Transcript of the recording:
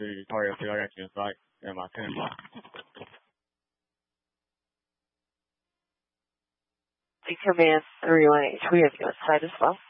Victoria Field engine site in my 10 block. Command 318, we have you on site as well.